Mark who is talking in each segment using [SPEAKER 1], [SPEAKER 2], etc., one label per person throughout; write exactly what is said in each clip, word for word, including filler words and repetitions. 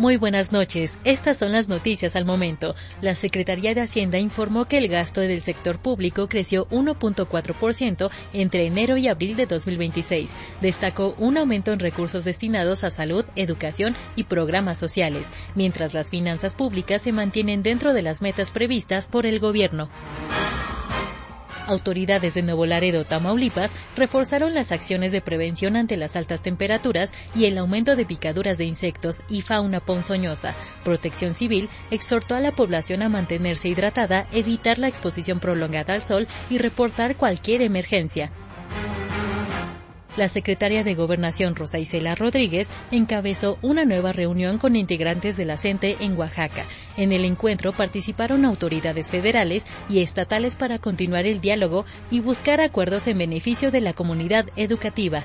[SPEAKER 1] Muy buenas noches. Estas son las noticias al momento. La Secretaría de Hacienda informó que el gasto del sector público creció uno punto cuatro por ciento entre enero y abril de dos mil veintiséis. Destacó un aumento en recursos destinados a salud, educación y programas sociales, mientras las finanzas públicas se mantienen dentro de las metas previstas por el gobierno. Autoridades de Nuevo Laredo, Tamaulipas, reforzaron las acciones de prevención ante las altas temperaturas y el aumento de picaduras de insectos y fauna ponzoñosa. Protección Civil exhortó a la población a mantenerse hidratada, evitar la exposición prolongada al sol y reportar cualquier emergencia. La secretaria de Gobernación, Rosa Isela Rodríguez, encabezó una nueva reunión con integrantes de la C E N T E en Oaxaca. En el encuentro participaron autoridades federales y estatales para continuar el diálogo y buscar acuerdos en beneficio de la comunidad educativa.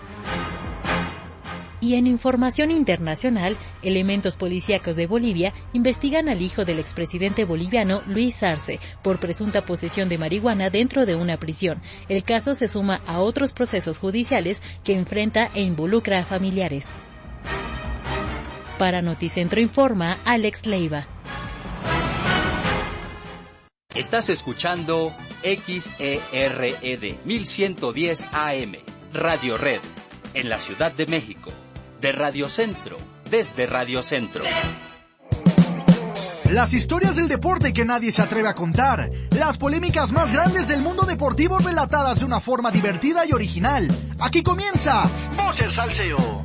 [SPEAKER 1] Y en información internacional, elementos policíacos de Bolivia investigan al hijo del expresidente boliviano Luis Arce por presunta posesión de marihuana dentro de una prisión. El caso se suma a otros procesos judiciales que enfrenta e involucra a familiares. Para Noticentro informa Alex Leiva.
[SPEAKER 2] Estás escuchando X E R E D mil ciento diez A M, Radio Red, en la Ciudad de México. De Radio Centro, desde Radio Centro.
[SPEAKER 3] Las historias del deporte que nadie se atreve a contar. Las polémicas más grandes del mundo deportivo relatadas de una forma divertida y original. Aquí comienza Voz el Salseo.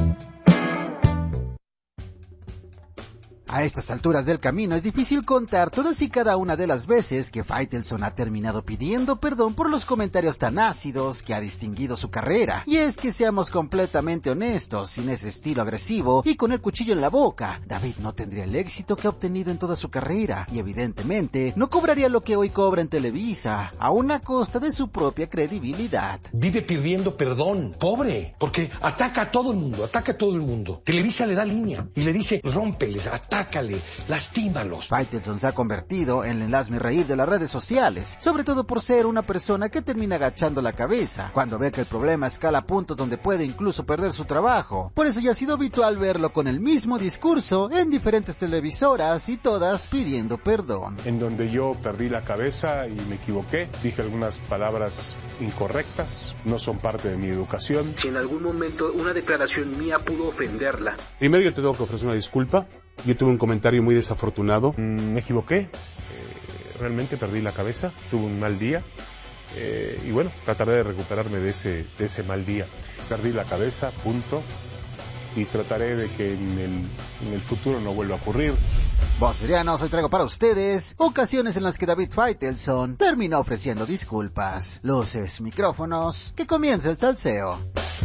[SPEAKER 4] A estas alturas del camino es difícil contar todas y cada una de las veces que Faitelson ha terminado pidiendo perdón por los comentarios tan ácidos que ha distinguido su carrera. Y es que seamos completamente honestos, sin ese estilo agresivo y con el cuchillo en la boca, David no tendría el éxito que ha obtenido en toda su carrera y evidentemente no cobraría lo que hoy cobra en Televisa, a una costa de su propia credibilidad.
[SPEAKER 5] Vive pidiendo perdón, pobre, porque ataca a todo el mundo, ataca a todo el mundo. Televisa le da línea y le dice, rómpeles, ataca. Sácale, lastímalos.
[SPEAKER 4] Faitelson se ha convertido en el hazmerreír de las redes sociales, sobre todo por ser una persona que termina agachando la cabeza cuando ve que el problema escala a puntos donde puede incluso perder su trabajo. Por eso ya ha sido habitual verlo con el mismo discurso en diferentes televisoras y todas pidiendo perdón.
[SPEAKER 6] En donde yo perdí la cabeza y me equivoqué, dije algunas palabras incorrectas, no son parte de mi educación.
[SPEAKER 7] Si en algún momento una declaración mía pudo ofenderla.
[SPEAKER 6] Primero yo te tengo que ofrecer una disculpa. Yo tuve un comentario muy desafortunado. Mm, me equivoqué. Eh, realmente perdí la cabeza. Tuve un mal día. Eh, y bueno, trataré de recuperarme de ese, de ese mal día. Perdí la cabeza, punto. Y trataré de que en el, en el futuro no vuelva a ocurrir.
[SPEAKER 4] Vocerianos, hoy traigo para ustedes ocasiones en las que David Faitelson terminó ofreciendo disculpas. Luces, micrófonos, que comience el salseo.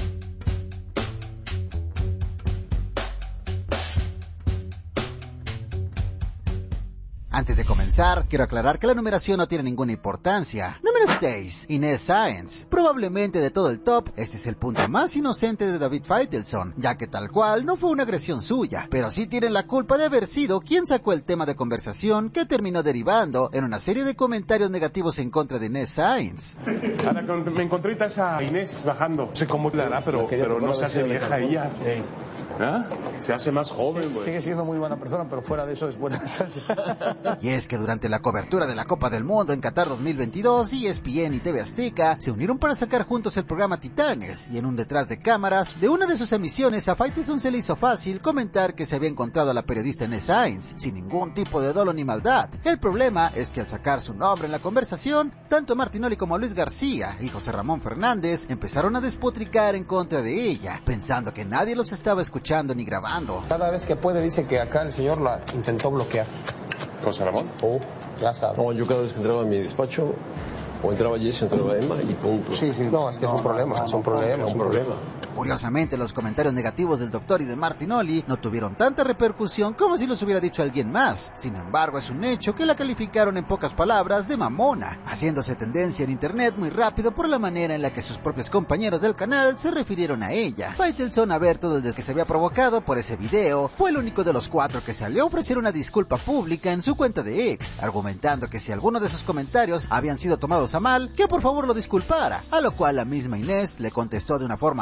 [SPEAKER 4] Antes de comenzar, quiero aclarar que la numeración no tiene ninguna importancia. Número seis, Inés Sáenz. Probablemente de todo el top, este es el punto más inocente de David Faitelson, ya que tal cual no fue una agresión suya, pero sí tienen la culpa de haber sido quien sacó el tema de conversación que terminó derivando en una serie de comentarios negativos en contra de Inés Sáenz.
[SPEAKER 6] Ana, me encontré a esa Inés bajando. No sé cómo la hará, pero, pero no se hace vieja ella. Hey. ¿Ah? Se hace más joven, güey.
[SPEAKER 8] Sigue siendo muy buena persona, pero fuera de eso es buena salsa.
[SPEAKER 4] Y es que durante la cobertura de la Copa del Mundo en Qatar dos mil veintidós, E S P N y T V Azteca se unieron para sacar juntos el programa Titanes, y en un detrás de cámaras de una de sus emisiones a Faitelson se le hizo fácil comentar que se había encontrado a la periodista Inés Sáenz, sin ningún tipo de dolo ni maldad. El problema es que al sacar su nombre en la conversación, tanto Martinoli como Luis García y José Ramón Fernández empezaron a despotricar en contra de ella, pensando que nadie los estaba escuchando ni grabando.
[SPEAKER 8] Cada vez que puede dice que acá el señor la intentó bloquear.
[SPEAKER 6] ¿José Ramón?
[SPEAKER 8] Oh, ya sabes.
[SPEAKER 9] No, yo cada vez que entraba a mi despacho, o entraba Jesse o entraba Emma y punto.
[SPEAKER 8] Sí, sí, no, es que no, es un problema, no, no, es un problema,
[SPEAKER 9] es un problema.
[SPEAKER 4] Curiosamente, los comentarios negativos del doctor y de Martinoli no tuvieron tanta repercusión como si los hubiera dicho alguien más. Sin embargo, es un hecho que la calificaron en pocas palabras de mamona, haciéndose tendencia en internet muy rápido por la manera en la que sus propios compañeros del canal se refirieron a ella. Faitelson, a ver todo el que se había provocado por ese video, fue el único de los cuatro que salió a ofrecer una disculpa pública en su cuenta de X, argumentando que si alguno de sus comentarios habían sido tomados a mal, que por favor lo disculpara, a lo cual la misma Inés le contestó de una forma amable,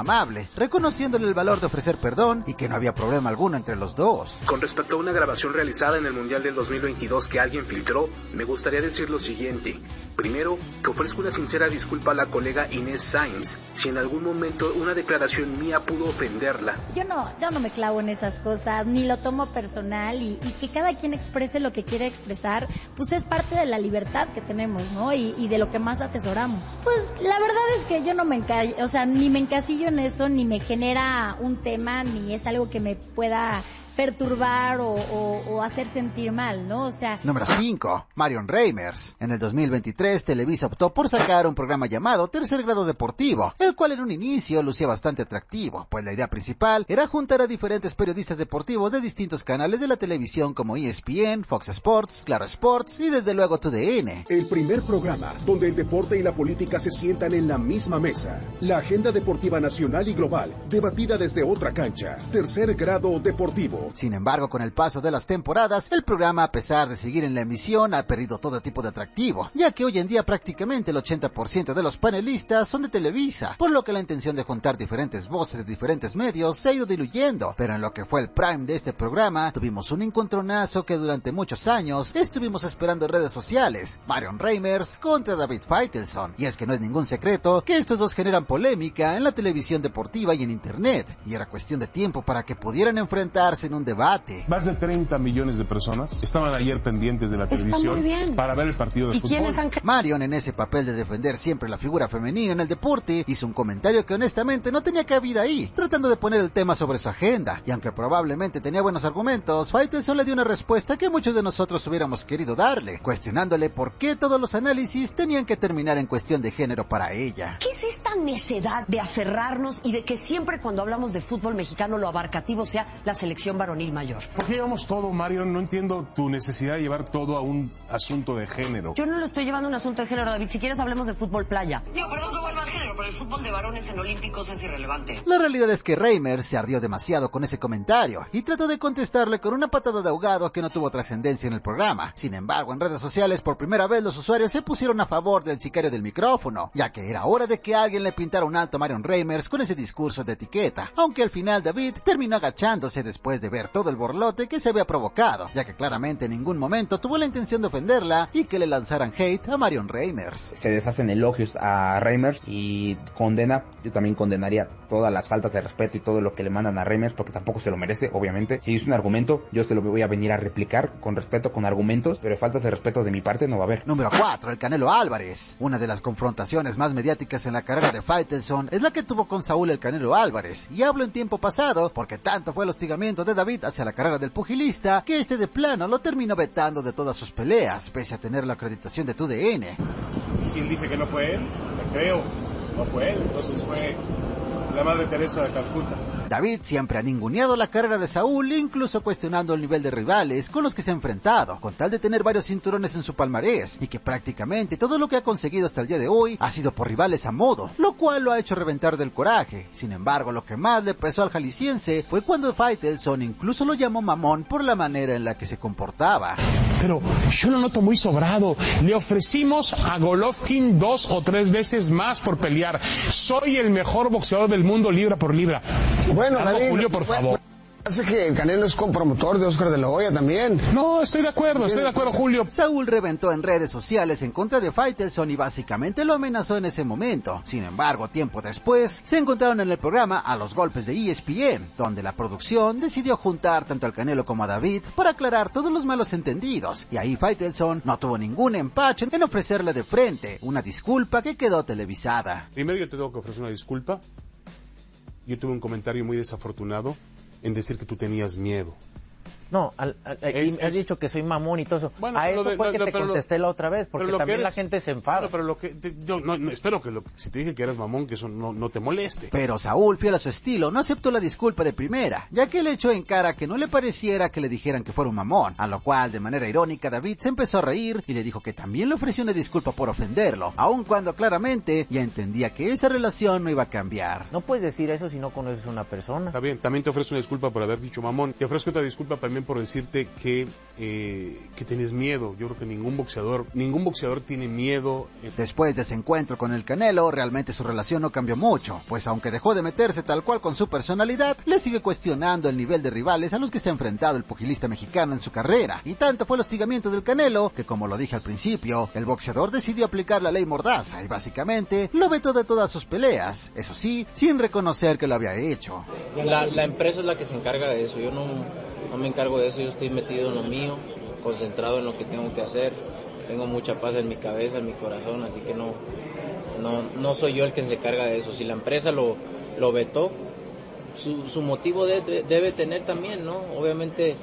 [SPEAKER 4] David, reconociéndole el valor de ofrecer perdón y que no había problema alguno entre los dos.
[SPEAKER 7] Con respecto a una grabación realizada en el Mundial del dos mil veintidós que alguien filtró, me gustaría decir lo siguiente. Primero, que ofrezco una sincera disculpa a la colega Inés Sainz, si en algún momento una declaración mía pudo ofenderla.
[SPEAKER 10] Yo no, yo no me clavo en esas cosas, ni lo tomo personal, y, y que cada quien exprese lo que quiere expresar, pues es parte de la libertad que tenemos, ¿no? Y, y de lo que más atesoramos. Pues la verdad es que yo no me enca- o sea, ni me encasillo en eso, ni me genera un tema, ni es algo que me pueda perturbar o, o, o hacer sentir mal, ¿no? O sea...
[SPEAKER 4] Número cinco. Marion Reimers. En el dos mil veintitrés, Televisa optó por sacar un programa llamado Tercer Grado Deportivo, el cual en un inicio lucía bastante atractivo, pues la idea principal era juntar a diferentes periodistas deportivos de distintos canales de la televisión como E S P N, Fox Sports, Claro Sports y desde luego T D N.
[SPEAKER 11] El primer programa donde el deporte y la política se sientan en la misma mesa. La agenda deportiva nacional y global, debatida desde otra cancha. Tercer Grado Deportivo.
[SPEAKER 4] Sin embargo, con el paso de las temporadas, el programa, a pesar de seguir en la emisión, ha perdido todo tipo de atractivo, ya que hoy en día prácticamente el ochenta por ciento de los panelistas son de Televisa, por lo que la intención de juntar diferentes voces de diferentes medios se ha ido diluyendo. Pero en lo que fue el prime de este programa, tuvimos un encontronazo que durante muchos años estuvimos esperando en redes sociales: Marion Reimers contra David Faitelson. Y es que no es ningún secreto que estos dos generan polémica en la televisión deportiva y en internet, y era cuestión de tiempo para que pudieran enfrentarse en un debate.
[SPEAKER 6] Más de treinta millones de personas estaban ayer pendientes de la televisión para ver el partido de
[SPEAKER 4] ¿Y
[SPEAKER 6] fútbol.
[SPEAKER 4] quiénes han... Marion, en ese papel de defender siempre la figura femenina en el deporte, hizo un comentario que honestamente no tenía cabida ahí, tratando de poner el tema sobre su agenda, y aunque probablemente tenía buenos argumentos, Faitelson le dio una respuesta que muchos de nosotros hubiéramos querido darle, cuestionándole por qué todos los análisis tenían que terminar en cuestión de género para ella.
[SPEAKER 12] ¿Qué es esta necedad de aferrarnos y de que siempre cuando hablamos de fútbol mexicano lo abarcativo sea la selección varonil mayor?
[SPEAKER 6] ¿Por qué llevamos todo, Marion? No entiendo tu necesidad de llevar todo a un asunto de género.
[SPEAKER 12] Yo no lo estoy llevando a un asunto de género, David. Si quieres hablemos de fútbol playa. Digo, perdón que vuelva al género, pero el fútbol de varones en olímpicos es irrelevante.
[SPEAKER 4] La realidad es que Reimers se ardió demasiado con ese comentario y trató de contestarle con una patada de ahogado que no tuvo trascendencia en el programa. Sin embargo, en redes sociales por primera vez los usuarios se pusieron a favor del sicario del micrófono, ya que era hora de que alguien le pintara un alto a Marion Reimers con ese discurso de etiqueta, aunque al final David terminó agachándose después de ver todo el borlote que se había provocado, ya que claramente en ningún momento tuvo la intención de ofenderla y que le lanzaran hate a Marion Reimers.
[SPEAKER 13] Se deshacen elogios a Reimers y condena, yo también condenaría todas las faltas de respeto y todo lo que le mandan a Reimers, porque tampoco se lo merece, obviamente. Si es un argumento, yo se lo voy a venir a replicar con respeto, con argumentos, pero faltas de respeto de mi parte no va a haber.
[SPEAKER 4] Número cuatro. El Canelo Álvarez. Una de las confrontaciones más mediáticas en la carrera de Faitelson es la que tuvo con Saúl el Canelo Álvarez, y hablo en tiempo pasado porque tanto fue el hostigamiento de David hacia la carrera del pugilista que este de plano lo terminó vetando de todas sus peleas, pese a tener la acreditación de T D N.
[SPEAKER 6] Y si él dice que no fue él, le creo, no fue él, entonces fue la Madre Teresa de Calcuta.
[SPEAKER 4] David siempre ha ninguneado la carrera de Saúl, incluso cuestionando el nivel de rivales con los que se ha enfrentado, con tal de tener varios cinturones en su palmarés, y que prácticamente todo lo que ha conseguido hasta el día de hoy ha sido por rivales a modo, lo cual lo ha hecho reventar del coraje. Sin embargo, lo que más le pesó al jalisciense fue cuando Faitelson incluso lo llamó mamón por la manera en la que se comportaba.
[SPEAKER 14] Pero yo lo noto muy sobrado. Le ofrecimos a Golovkin dos o tres veces más por pelear. Soy el mejor boxeador del mundo libra por libra.
[SPEAKER 15] Bueno,
[SPEAKER 14] Algo,
[SPEAKER 15] David,
[SPEAKER 14] Julio, por
[SPEAKER 15] bueno,
[SPEAKER 14] favor.
[SPEAKER 15] Hace que el Canelo es compromotor de Oscar de la Hoya también.
[SPEAKER 14] No, estoy de acuerdo, estoy de acuerdo, Julio.
[SPEAKER 4] Saúl reventó en redes sociales en contra de Faitelson y básicamente lo amenazó en ese momento. Sin embargo, tiempo después, se encontraron en el programa A los Golpes de E S P N, donde la producción decidió juntar tanto al Canelo como a David para aclarar todos los malos entendidos. Y ahí Faitelson no tuvo ningún empacho en ofrecerle de frente una disculpa que quedó televisada.
[SPEAKER 6] Primero yo te tengo que ofrecer una disculpa. Yo tuve un comentario muy desafortunado en decir que tú tenías miedo.
[SPEAKER 16] No, al, al,
[SPEAKER 6] es,
[SPEAKER 16] has
[SPEAKER 6] es,
[SPEAKER 16] dicho que soy mamón y todo eso.
[SPEAKER 6] Bueno,
[SPEAKER 16] a eso
[SPEAKER 6] de,
[SPEAKER 16] fue
[SPEAKER 6] no,
[SPEAKER 16] que
[SPEAKER 6] no,
[SPEAKER 16] te
[SPEAKER 6] pero
[SPEAKER 16] contesté
[SPEAKER 6] lo,
[SPEAKER 16] la otra vez, porque también eres, la gente se enfada.
[SPEAKER 6] Bueno, pero lo que te, yo no, no, espero que lo, si te dije que eres mamón, que eso no, no te moleste.
[SPEAKER 4] Pero Saúl, fiel a su estilo, no aceptó la disculpa de primera, ya que le echó en cara que no le pareciera que le dijeran que fuera un mamón, a lo cual, de manera irónica, David se empezó a reír y le dijo que también le ofreció una disculpa por ofenderlo, aun cuando claramente ya entendía que esa relación no iba a cambiar.
[SPEAKER 16] No puedes decir eso si no conoces a una persona.
[SPEAKER 6] Está bien, también te ofrezco una disculpa por haber dicho mamón. Te ofrezco otra disculpa también por decirte que, eh, que tienes miedo. Yo creo que ningún boxeador, ningún boxeador tiene miedo.
[SPEAKER 4] Después de este encuentro con el Canelo, realmente su relación no cambió mucho, pues aunque dejó de meterse tal cual con su personalidad, le sigue cuestionando el nivel de rivales a los que se ha enfrentado el pugilista mexicano en su carrera. Y tanto fue el hostigamiento del Canelo, que como lo dije al principio, el boxeador decidió aplicar la ley Mordaza y básicamente lo vetó de todas sus peleas, eso sí, sin reconocer que lo había hecho.
[SPEAKER 16] La, la empresa es la que se encarga de eso, yo no, no me encargo de eso, yo estoy metido en lo mío, concentrado en lo que tengo que hacer, tengo mucha paz en mi cabeza, en mi corazón, así que no, no, no soy yo el que se encarga de eso. Si la empresa lo, lo vetó, su, su motivo de, de, debe tener también, ¿no? Obviamente,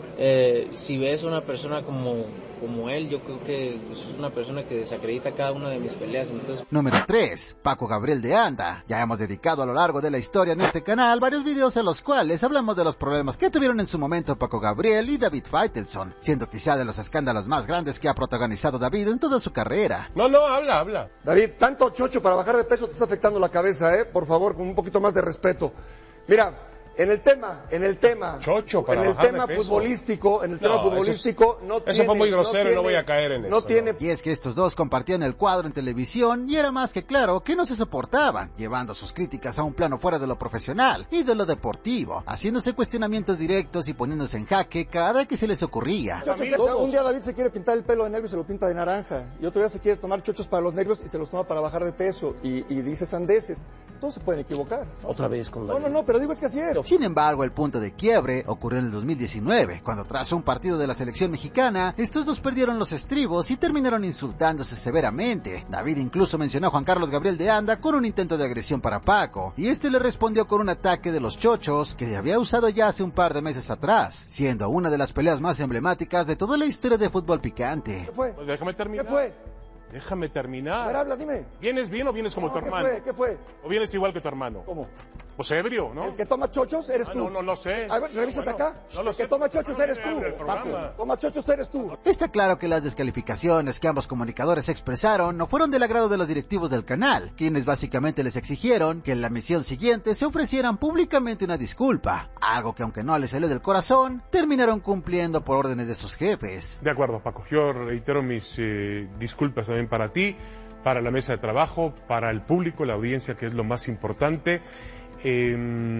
[SPEAKER 16] eh, si ves a una persona como... como él, yo creo que es una persona que desacredita cada una de mis peleas. Entonces...
[SPEAKER 4] Número tres. Paco Gabriel de Anda. Ya hemos dedicado a lo largo de la historia en este canal varios videos en los cuales hablamos de los problemas que tuvieron en su momento Paco Gabriel y David Faitelson, siendo quizá de los escándalos más grandes que ha protagonizado David en toda su carrera.
[SPEAKER 5] No, no, habla, habla.
[SPEAKER 17] David, tanto chocho para bajar de peso te está afectando la cabeza, ¿eh? Por favor, con un poquito más de respeto. Mira... En el tema, en el tema,
[SPEAKER 5] Chocho para
[SPEAKER 17] en el
[SPEAKER 5] bajar
[SPEAKER 17] tema
[SPEAKER 5] de peso.
[SPEAKER 17] futbolístico, en el tema
[SPEAKER 5] No,
[SPEAKER 17] futbolístico,
[SPEAKER 5] eso es,
[SPEAKER 17] no
[SPEAKER 5] eso
[SPEAKER 17] tiene,
[SPEAKER 5] fue muy grosero
[SPEAKER 17] no
[SPEAKER 5] y
[SPEAKER 17] tiene,
[SPEAKER 5] no voy a caer en
[SPEAKER 17] no
[SPEAKER 5] eso.
[SPEAKER 17] Tiene...
[SPEAKER 4] No. Y es que estos dos compartían el cuadro en televisión y era más que claro que no se soportaban, llevando sus críticas a un plano fuera de lo profesional y de lo deportivo, haciéndose cuestionamientos directos y poniéndose en jaque cada que se les ocurría.
[SPEAKER 8] Chochos, un día David se quiere pintar el pelo de negro y se lo pinta de naranja, y otro día se quiere tomar chochos para los negros y se los toma para bajar de peso, y, y dice sandeces. Todos se pueden equivocar.
[SPEAKER 16] Otra vez con la...
[SPEAKER 8] No, no, no, pero digo es que así es.
[SPEAKER 4] Sin embargo, el punto de quiebre ocurrió en el dos mil diecinueve, cuando tras un partido de la selección mexicana, estos dos perdieron los estribos y terminaron insultándose severamente. David incluso mencionó a Juan Carlos Gabriel de Anda con un intento de agresión para Paco, y este le respondió con un ataque de los chochos que había usado ya hace un par de meses atrás, siendo una de las peleas más emblemáticas de toda la historia de fútbol picante.
[SPEAKER 8] ¿Qué fue?
[SPEAKER 5] Pues déjame terminar.
[SPEAKER 8] ¿Qué fue?
[SPEAKER 5] Déjame terminar.
[SPEAKER 8] A ver, habla, dime.
[SPEAKER 5] ¿Vienes bien o vienes como
[SPEAKER 8] No,
[SPEAKER 5] tu
[SPEAKER 8] ¿qué
[SPEAKER 5] hermano?
[SPEAKER 8] fue? ¿Qué fue?
[SPEAKER 5] ¿O vienes igual que tu hermano?
[SPEAKER 8] ¿Cómo?
[SPEAKER 5] Pues ebrio, ¿no?
[SPEAKER 8] El que toma chochos eres
[SPEAKER 5] ah,
[SPEAKER 8] tú.
[SPEAKER 5] No, no, no sé.
[SPEAKER 8] A ver, revísate
[SPEAKER 5] bueno,
[SPEAKER 8] acá.
[SPEAKER 5] No lo
[SPEAKER 8] el
[SPEAKER 5] sé.
[SPEAKER 8] que toma chochos
[SPEAKER 5] no
[SPEAKER 8] eres tú. Paco, toma chochos eres tú.
[SPEAKER 4] Está claro que las descalificaciones que ambos comunicadores expresaron no fueron del agrado de los directivos del canal, quienes básicamente les exigieron que en la misión siguiente se ofrecieran públicamente una disculpa, algo que aunque no les salió del corazón, terminaron cumpliendo por órdenes de sus jefes.
[SPEAKER 6] De acuerdo, Paco. Yo reitero mis eh, disculpas también para ti, para la mesa de trabajo, para el público, la audiencia, que es lo más importante. Eh,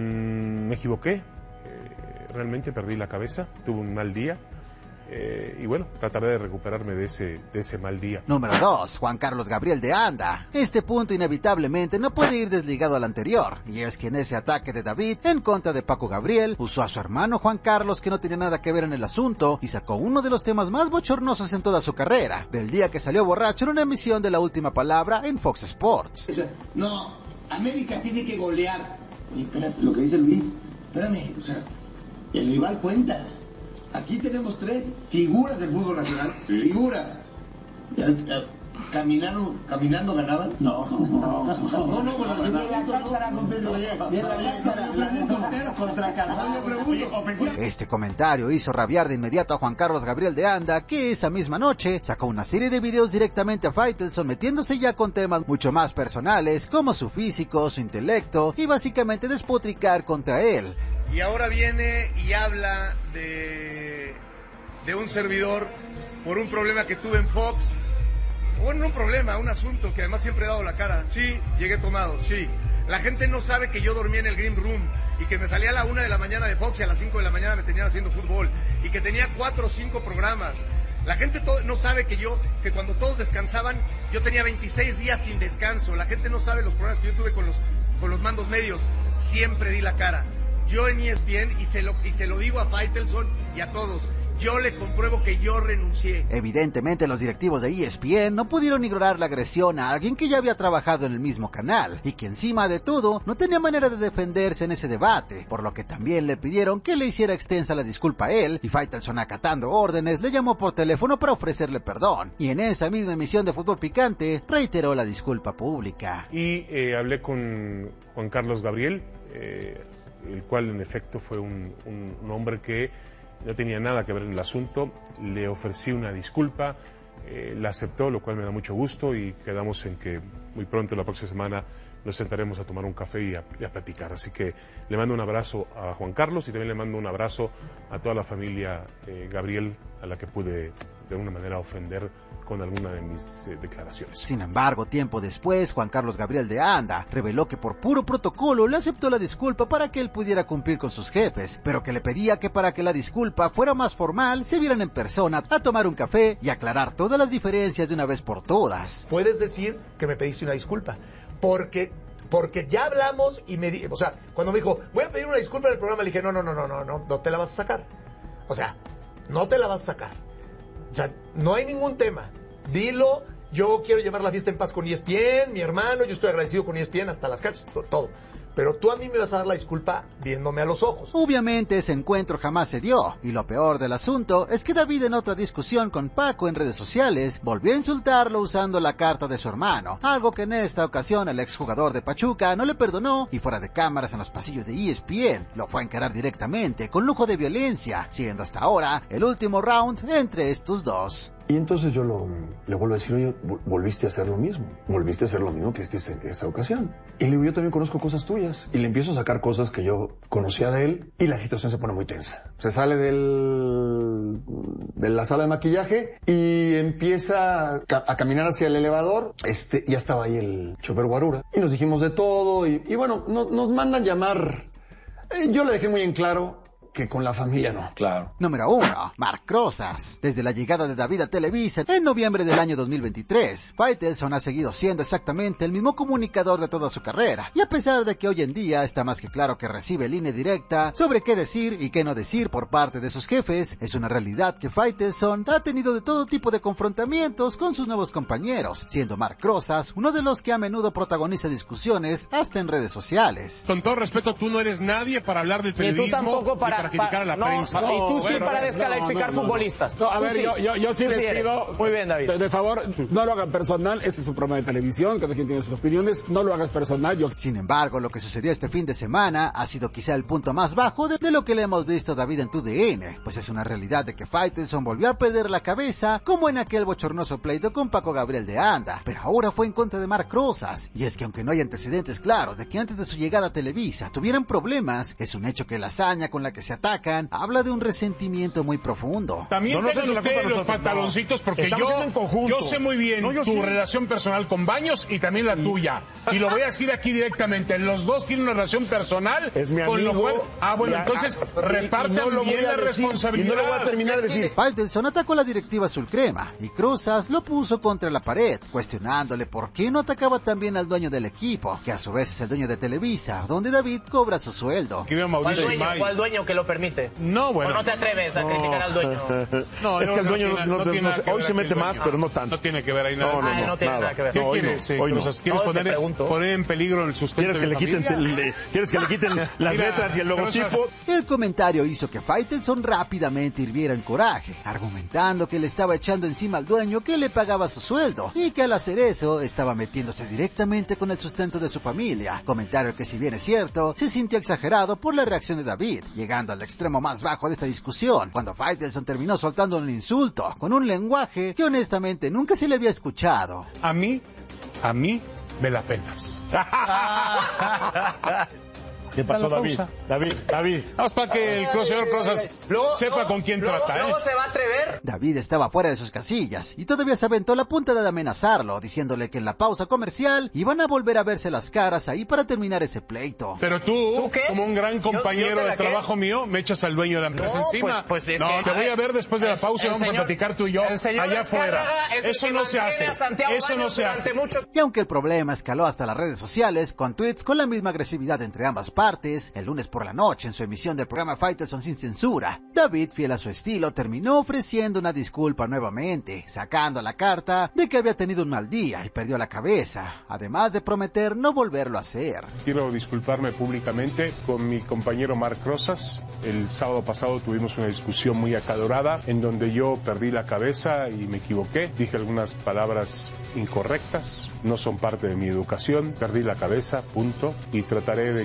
[SPEAKER 6] me equivoqué, eh, realmente perdí la cabeza, tuve un mal día. Eh, y bueno, trataré de recuperarme de ese, de ese mal día.
[SPEAKER 4] Número dos. Juan Carlos Gabriel de Anda. Este punto inevitablemente no puede ir desligado al anterior, y es que en ese ataque de David en contra de Paco Gabriel, usó a su hermano Juan Carlos, que no tenía nada que ver en el asunto, y sacó uno de los temas más bochornosos en toda su carrera, del día que salió borracho en una emisión de La Última Palabra en Fox Sports.
[SPEAKER 18] No, América tiene que golear. Y espérate, lo que dice Luis, espérame, o sea, el rival cuenta. Aquí tenemos tres figuras del fútbol nacional, figuras. Ya, ya, ¿Caminaron, caminando ganaban? No, no, no. No, no, bueno, yo pregunto, contra Carvalho, pregunto.
[SPEAKER 4] Este comentario hizo rabiar de inmediato a Juan Carlos Gabriel de Anda, que esa misma noche sacó una serie de videos directamente a Faitelson, metiéndose ya con temas mucho más personales, como su físico, su intelecto, y básicamente despotricar contra él.
[SPEAKER 19] Y ahora viene y habla de, de un servidor por un problema que tuve en Fox. Bueno, un problema, un asunto que además siempre he dado la cara. Sí, llegué tomado, sí. La gente no sabe que yo dormía en el Green Room y que me salía a la una de la mañana de Fox y a las cinco de la mañana me tenían haciendo fútbol y que tenía cuatro o cinco programas. La gente to- no sabe que yo, que cuando todos descansaban, yo tenía veintiséis días sin descanso. La gente no sabe los problemas que yo tuve con los, con los mandos medios. Siempre di la cara. Yo en E S P N, y se lo, y se lo digo a Faitelson y a todos, yo le compruebo que yo renuncié.
[SPEAKER 4] Evidentemente los directivos de E S P N no pudieron ignorar la agresión a alguien que ya había trabajado en el mismo canal y que encima de todo no tenía manera de defenderse en ese debate, por lo que también le pidieron que le hiciera extensa la disculpa a él, y Faitelson, acatando órdenes, le llamó por teléfono para ofrecerle perdón, y en esa misma emisión de Fútbol Picante reiteró la disculpa pública.
[SPEAKER 6] Y eh, hablé con Juan Carlos Gabriel, eh, el cual en efecto fue un, un, un hombre que no tenía nada que ver en el asunto. Le ofrecí una disculpa, eh, la aceptó, lo cual me da mucho gusto, y quedamos en que muy pronto, la próxima semana, nos sentaremos a tomar un café y a, y a platicar. Así que le mando un abrazo a Juan Carlos y también le mando un abrazo a toda la familia eh, Gabriel, a la que pude de alguna manera ofender con alguna de mis eh, declaraciones.
[SPEAKER 4] Sin embargo, tiempo después, Juan Carlos Gabriel de Anda reveló que por puro protocolo le aceptó la disculpa para que él pudiera cumplir con sus jefes, pero que le pedía que para que la disculpa fuera más formal, se vieran en persona a tomar un café y aclarar todas las diferencias de una vez por todas.
[SPEAKER 20] Puedes decir que me pediste una disculpa, porque porque ya hablamos y me di, o sea, cuando me dijo, voy a pedir una disculpa en el programa, le dije, no, no, no, no, no, no, no te la vas a sacar. O sea, no te la vas a sacar. O sea, no hay ningún tema. Dilo, yo quiero llevar la fiesta en paz con E S P N, mi hermano, yo estoy agradecido con E S P N hasta las cachas, todo. Pero tú a mí me vas a dar la disculpa viéndome a los ojos.
[SPEAKER 4] Obviamente ese encuentro jamás se dio, y lo peor del asunto es que David en otra discusión con Paco en redes sociales volvió a insultarlo usando la carta de su hermano, algo que en esta ocasión el exjugador de Pachuca no le perdonó y fuera de cámaras en los pasillos de E S P N lo fue a encarar directamente con lujo de violencia, siendo hasta ahora el último round entre estos dos.
[SPEAKER 9] Y entonces yo lo, le vuelvo a decir, oye, volviste a hacer lo mismo, volviste a hacer lo mismo que hiciste en esa ocasión. Y le digo, yo también conozco cosas tuyas. Y le empiezo a sacar cosas que yo conocía de él y la situación se pone muy tensa. Se sale del, de la sala de maquillaje y empieza a, a caminar hacia el elevador. Este, ya estaba ahí el chofer guarura. Y nos dijimos de todo y, y bueno, no, nos mandan llamar. Eh, yo le dejé muy en claro que con la familia no. Claro.
[SPEAKER 4] Número uno, Marc Rosas. Desde la llegada de David a Televisa en noviembre del año dos mil veintitrés, Faitelson ha seguido siendo exactamente el mismo comunicador de toda su carrera. Y a pesar de que hoy en día está más que claro que recibe línea directa sobre qué decir y qué no decir por parte de sus jefes, es una realidad que Faitelson ha tenido de todo tipo de confrontamientos con sus nuevos compañeros, siendo Marc Rosas uno de los que a menudo protagoniza discusiones hasta en redes sociales.
[SPEAKER 14] Con todo respeto, tú no eres nadie para hablar del periodismo.
[SPEAKER 21] Y tú tampoco para,
[SPEAKER 14] para criticar a la
[SPEAKER 21] no,
[SPEAKER 14] prensa.
[SPEAKER 21] No, y tú sí
[SPEAKER 14] bueno,
[SPEAKER 21] para
[SPEAKER 14] no,
[SPEAKER 21] descalificar
[SPEAKER 14] no, no,
[SPEAKER 21] futbolistas.
[SPEAKER 22] No, a ver,
[SPEAKER 21] sí.
[SPEAKER 22] yo, yo, yo sí
[SPEAKER 21] tú
[SPEAKER 22] les
[SPEAKER 21] sí
[SPEAKER 22] pido,
[SPEAKER 21] muy bien, David.
[SPEAKER 22] De, de favor, no lo hagan personal, este es un programa de televisión, cada quien tiene sus opiniones, no lo hagas personal. Yo...
[SPEAKER 4] Sin embargo, lo que sucedió este fin de semana ha sido quizá el punto más bajo de, de lo que le hemos visto a David en tu D N, pues es una realidad de que Faitelson volvió a perder la cabeza, como en aquel bochornoso pleito con Paco Gabriel de Anda, pero ahora fue en contra de Marc Rosas, y es que aunque no hay antecedentes claros de que antes de su llegada a Televisa tuvieran problemas, es un hecho que la hazaña con la que se atacan habla de un resentimiento muy profundo.
[SPEAKER 14] También no tengan ustedes los pantaloncitos, porque no. yo, yo sé muy bien no, tu sí. relación personal con Baños y también la sí. tuya. Y lo voy a decir aquí directamente. Los dos tienen una relación personal.
[SPEAKER 22] Es mi amigo.
[SPEAKER 14] Con lo cual, ah, bueno, ya, entonces ah, repartan no bien la decir, responsabilidad.
[SPEAKER 22] Y no lo voy a terminar de decir.
[SPEAKER 4] Faitelson atacó a la directiva azul crema y Rosas lo puso contra la pared, cuestionándole por qué no atacaba también al dueño del equipo, que a su vez es el dueño de Televisa, donde David cobra su sueldo.
[SPEAKER 21] ¿Cuál dueño, ¿Cuál dueño que lo permite?
[SPEAKER 14] No, bueno.
[SPEAKER 21] ¿O no te atreves a
[SPEAKER 22] no.
[SPEAKER 21] criticar al dueño?
[SPEAKER 22] No, es que el dueño no, no, no, no, hoy se mete más, pero no tanto.
[SPEAKER 14] No tiene que ver ahí nada.
[SPEAKER 22] No, no,
[SPEAKER 21] ah, no, no tiene
[SPEAKER 22] nada.
[SPEAKER 21] nada que ver.
[SPEAKER 14] ¿Qué
[SPEAKER 22] no, hoy
[SPEAKER 14] quieres?
[SPEAKER 22] no, hoy no.
[SPEAKER 14] ¿Quieres
[SPEAKER 21] no,
[SPEAKER 14] poner, poner en peligro el sustento
[SPEAKER 22] ¿Quieres que,
[SPEAKER 14] de
[SPEAKER 22] le quiten, le, ¿Quieres que le quiten las
[SPEAKER 14] Mira,
[SPEAKER 22] letras y el logotipo?
[SPEAKER 4] El comentario hizo que Faitelson rápidamente hirviera en coraje, argumentando que le estaba echando encima al dueño que le pagaba su sueldo, y que al hacer eso estaba metiéndose directamente con el sustento de su familia. Comentario que, si bien es cierto, se sintió exagerado por la reacción de David, llegando al extremo más bajo de esta discusión, cuando Faitelson terminó soltando un insulto, con un lenguaje que honestamente nunca se le había escuchado.
[SPEAKER 14] A mí, a mí, me la penas.
[SPEAKER 22] ¿Qué pasó, David? David, David.
[SPEAKER 14] Vamos para que el señor Rosas sepa con quién
[SPEAKER 21] luego,
[SPEAKER 14] trata, ¿eh?
[SPEAKER 21] Luego se va a atrever.
[SPEAKER 4] David estaba fuera de sus casillas y todavía se aventó la punta de amenazarlo, diciéndole que en la pausa comercial iban a volver a verse las caras ahí para terminar ese pleito.
[SPEAKER 14] Pero tú,
[SPEAKER 21] ¿Tú qué?
[SPEAKER 14] como un gran compañero
[SPEAKER 21] ¿Yo, yo
[SPEAKER 14] de trabajo mío, me echas al dueño de la empresa
[SPEAKER 21] no,
[SPEAKER 14] encima.
[SPEAKER 21] Pues, pues es
[SPEAKER 14] no,
[SPEAKER 21] que,
[SPEAKER 14] te voy a ver después de la
[SPEAKER 21] el,
[SPEAKER 14] pausa y vamos
[SPEAKER 21] señor,
[SPEAKER 14] a platicar tú y yo allá afuera. Eso no se hace. Eso no se hace.
[SPEAKER 21] Mucho...
[SPEAKER 4] Y aunque el problema escaló hasta las redes sociales, con tweets con la misma agresividad entre ambas partes, el lunes por la noche en su emisión del programa Faitelson sin censura, David, fiel a su estilo, terminó ofreciendo una disculpa nuevamente, sacando la carta de que había tenido un mal día y perdió la cabeza, además de prometer no volverlo a hacer.
[SPEAKER 6] Quiero disculparme públicamente con mi compañero Marc Rosas. El sábado pasado tuvimos una discusión muy acalorada en donde yo perdí la cabeza y me equivoqué. Dije algunas palabras incorrectas, no son parte de mi educación. Perdí la cabeza, punto. Y trataré de que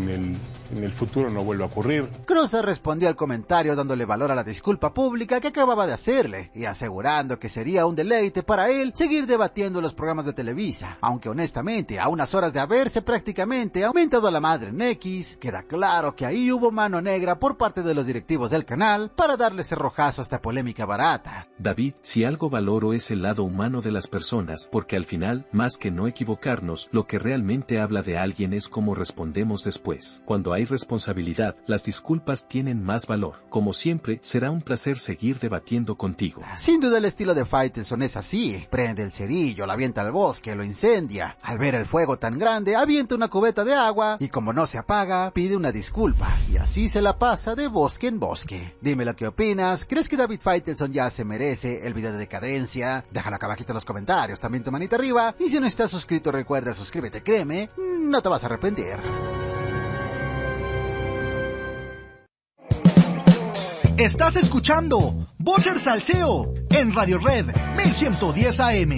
[SPEAKER 6] en el, en el futuro no vuelva a ocurrir.
[SPEAKER 4] Croza respondió al comentario dándole valor a la disculpa pública que acababa de hacerle y asegurando que sería un deleite para él seguir debatiendo los programas de Televisa, aunque honestamente a unas horas de haberse prácticamente aumentado la madre en X, queda claro que ahí hubo mano negra por parte de los directivos del canal para darle cerrojazo a esta polémica barata.
[SPEAKER 1] David, si algo valoro es el lado humano de las personas, porque al final, más que no equivocarnos, lo que realmente habla de alguien es cómo respondemos después. Cuando hay responsabilidad, las disculpas tienen más valor. Como siempre, será un placer seguir debatiendo contigo.
[SPEAKER 4] Sin duda el estilo de Faitelson es así. Prende el cerillo, lo avienta al bosque, lo incendia. Al ver el fuego tan grande, avienta una cubeta de agua y como no se apaga, pide una disculpa. Y así se la pasa de bosque en bosque. Dime lo que opinas. ¿Crees que David Faitelson ya se merece el video de decadencia? Déjalo acá abajito en los comentarios, también tu manita arriba. Y si no estás suscrito, recuerda suscríbete, créeme, no te vas a arrepentir.
[SPEAKER 3] Estás escuchando Vocer Salseo en Radio Red mil ciento diez A M.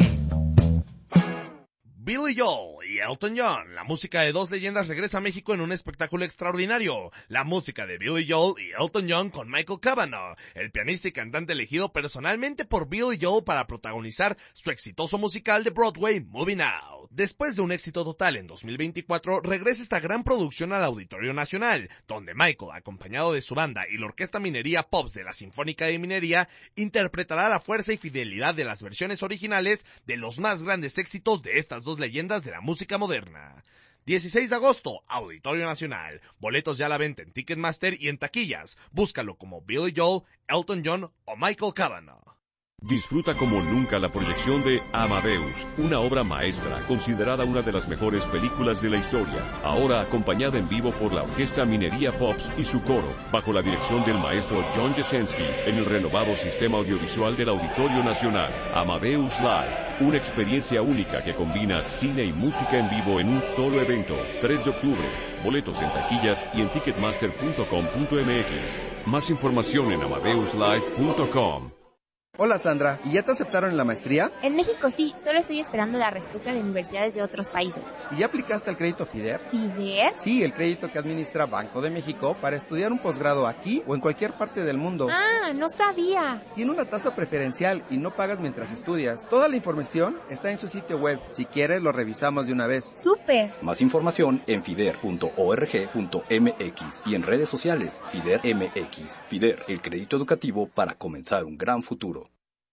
[SPEAKER 2] Billy Joel y Elton John, la música de dos leyendas regresa a México en un espectáculo extraordinario. La música de Billy Joel y Elton John con Michael Cavanaugh, el pianista y cantante elegido personalmente por Billy Joel para protagonizar su exitoso musical de Broadway, Moving Out. Después de un éxito total en dos mil veinticuatro, regresa esta gran producción al Auditorio Nacional, donde Michael, acompañado de su banda y la Orquesta Minería Pops de la Sinfónica de Minería, interpretará la fuerza y fidelidad de las versiones originales de los más grandes éxitos de estas dos leyendas de la música moderna. dieciséis de agosto, Auditorio Nacional. Boletos ya a la venta en Ticketmaster y en taquillas. Búscalo como Billy Joel, Elton John o Michael Cavanaugh.
[SPEAKER 23] Disfruta como nunca la proyección de Amadeus, una obra maestra, considerada una de las mejores películas de la historia, ahora acompañada en vivo por la Orquesta Minería Pops y su coro, bajo la dirección del maestro John Jasenski, en el renovado sistema audiovisual del Auditorio Nacional. Amadeus Live, una experiencia única que combina cine y música en vivo en un solo evento. tres de octubre, boletos en taquillas y en ticketmaster punto com punto m x. Más información en amadeus live punto com.
[SPEAKER 24] Hola Sandra, ¿y ya te aceptaron en la maestría?
[SPEAKER 25] En México sí, solo estoy esperando la respuesta de universidades de otros países.
[SPEAKER 24] ¿Y ya aplicaste al crédito FIDER?
[SPEAKER 25] ¿FIDER?
[SPEAKER 24] Sí, el crédito que administra Banco de México para estudiar un posgrado aquí o en cualquier parte del mundo.
[SPEAKER 25] Ah, no sabía.
[SPEAKER 24] Tiene una tasa preferencial y no pagas mientras estudias. Toda la información está en su sitio web. Si quieres, lo revisamos de una vez.
[SPEAKER 25] ¡Súper!
[SPEAKER 26] Más información en fider punto org punto m x y en redes sociales FIDER M X. FIDER, el crédito educativo para comenzar un gran futuro.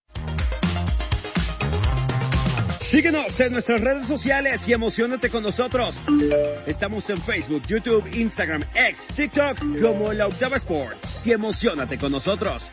[SPEAKER 27] Síguenos en nuestras redes sociales y emociónate con nosotros. Estamos en Facebook, YouTube, Instagram, X, TikTok como La Octava Sports. Y emociónate con nosotros.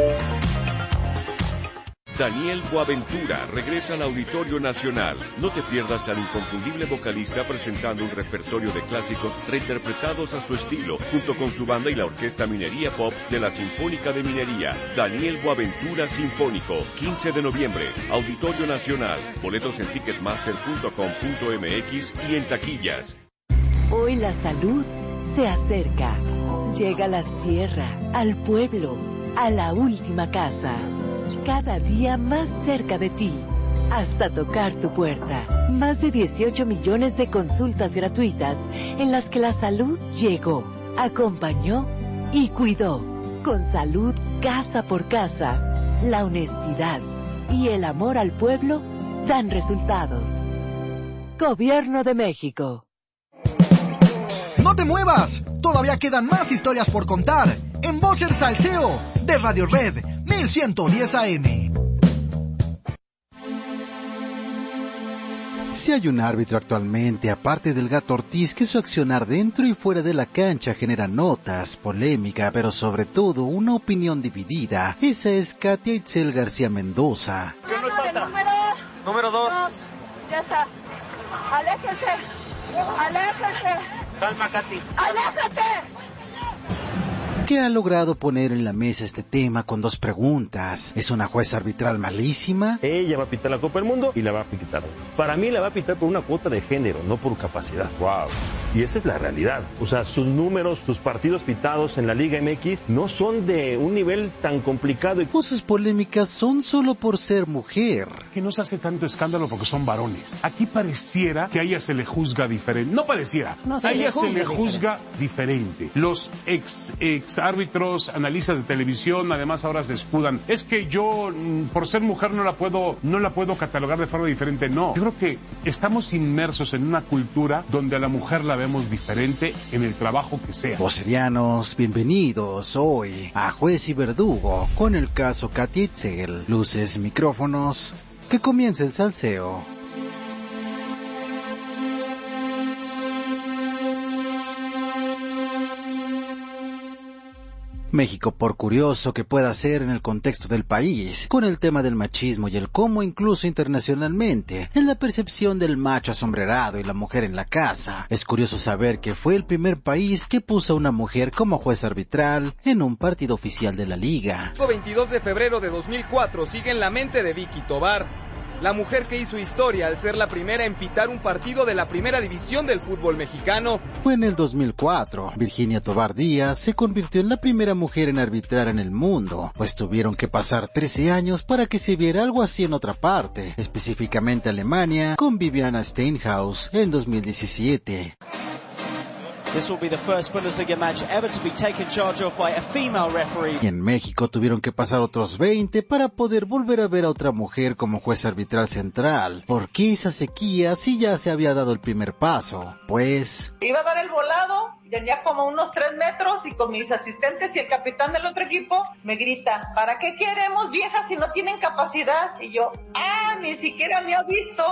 [SPEAKER 23] Daniel Boaventura regresa al Auditorio Nacional. No te pierdas al inconfundible vocalista presentando un repertorio de clásicos reinterpretados a su estilo, junto con su banda y la Orquesta Minería Pops de la Sinfónica de Minería. Daniel Boaventura Sinfónico, quince de noviembre, Auditorio Nacional. Boletos en ticketmaster punto com punto m x y en taquillas.
[SPEAKER 28] Hoy la salud se acerca. Llega a la sierra, al pueblo, a la última casa. Cada día más cerca de ti, hasta tocar tu puerta. Más de dieciocho millones de consultas gratuitas en las que la salud llegó, acompañó y cuidó. Con salud casa por casa, la honestidad y el amor al pueblo dan resultados. Gobierno de México.
[SPEAKER 3] ¡No te muevas! Todavía quedan más historias por contar en Vocer Salseo de Radio Red mil ciento diez A M.
[SPEAKER 4] Si hay un árbitro actualmente, aparte del Gato Ortiz, que su accionar dentro y fuera de la cancha genera notas, polémica, pero sobre todo una opinión dividida, esa es Katia Itzel García Mendoza.
[SPEAKER 21] ¿Qué nos falta? Número, número dos. dos. Ya está. Aléjense. Aléjense. Calma, Katy. ¡Aléjate!
[SPEAKER 4] que ha logrado poner en la mesa este tema con dos preguntas. ¿Es una jueza arbitral malísima?
[SPEAKER 7] Ella va a pitar la Copa del Mundo y la va a pitar. Para mí la va a pitar por una cuota de género, no por capacidad. Wow. Y esa es la realidad. O sea, sus números, sus partidos pitados en la Liga M X no son de un nivel tan complicado.
[SPEAKER 4] O sus polémicas son solo por ser mujer.
[SPEAKER 22] Que no se hace tanto escándalo porque son varones. Aquí pareciera que a ella se le juzga diferente. No pareciera. No, a ella se le juzga diferente. Los ex, ex árbitros, analistas de televisión, además ahora se escudan. Es que yo, por ser mujer, no la puedo, no la puedo catalogar de forma diferente. No. Yo creo que estamos inmersos en una cultura donde a la mujer la vemos diferente en el trabajo que sea.
[SPEAKER 4] Vocerianos, bienvenidos hoy a Juez y Verdugo con el caso Katia Itzel. Luces, micrófonos, que comience el salseo. México, por curioso que pueda ser en el contexto del país, con el tema del machismo y el cómo incluso internacionalmente, en la percepción del macho asombrerado y la mujer en la casa, es curioso saber que fue el primer país que puso a una mujer como juez arbitral en un partido oficial de la liga.
[SPEAKER 10] El veintidós de febrero de dos mil cuatro sigue en la mente de Vicky Tobar, la mujer que hizo historia al ser la primera en pitar un partido de la primera división del fútbol mexicano.
[SPEAKER 4] Fue en el dos mil cuatro, Virginia Tobar Díaz se convirtió en la primera mujer en arbitrar en el mundo, pues tuvieron que pasar trece años para que se viera algo así en otra parte, específicamente Alemania, con Viviana Steinhaus en dos mil diecisiete.
[SPEAKER 11] This will be the first Bundesliga match ever to be taken charge of by a female referee.
[SPEAKER 4] Y en México tuvieron que pasar otros veinte para poder volver a ver a otra mujer como juez arbitral central. ¿Por qué esa sequía si ya se había dado el primer paso? Pues...
[SPEAKER 12] iba a dar el volado, tenía como unos tres metros y con mis asistentes y el capitán del otro equipo me grita, ¿para qué queremos viejas si no tienen capacidad? Y yo, ah, ni siquiera me ha visto.